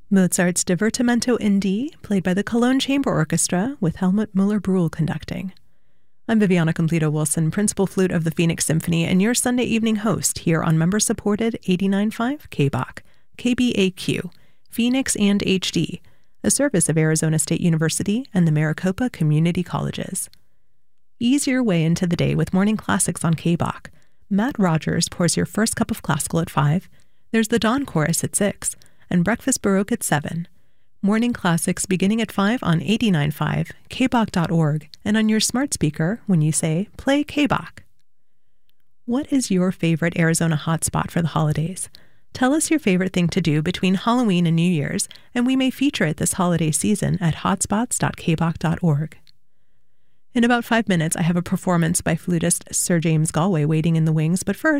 Mozart's Divertimento in D, played by the Cologne Chamber Orchestra with Helmut Müller-Brühl conducting. I'm Viviana Completo-Wilson, principal flute of the Phoenix Symphony, and your Sunday evening host here on member-supported 89.5 KBAQ, KBAQ, Phoenix and HD, a service of Arizona State University and the Maricopa Community Colleges. Ease your way into the day with morning classics on KBAQ. Matt Rogers pours your first cup of classical at 5, there's the Dawn Chorus at 6, and Breakfast Baroque at 7. Morning classics beginning at 5 on 89.5, kbaq.org, and on your smart speaker when you say, play KBAQ. What is your favorite Arizona hotspot for the holidays? Tell us your favorite thing to do between Halloween and New Year's, and we may feature it this holiday season at hotspots.kbaq.org. In about 5 minutes, I have a performance by flutist Sir James Galway waiting in the wings, but first,